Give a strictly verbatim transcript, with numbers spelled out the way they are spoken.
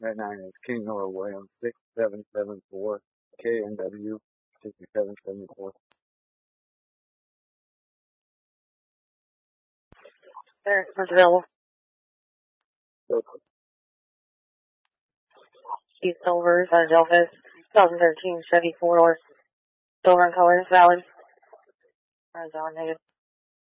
That nine is King Nora Williams, six seven seven four, K N W, sixty-seven seventy-four. There, it's available. Steve Silvers, Philadelphia, twenty thirteen Chevy four-door, silver in color, valid. Arizona, negative.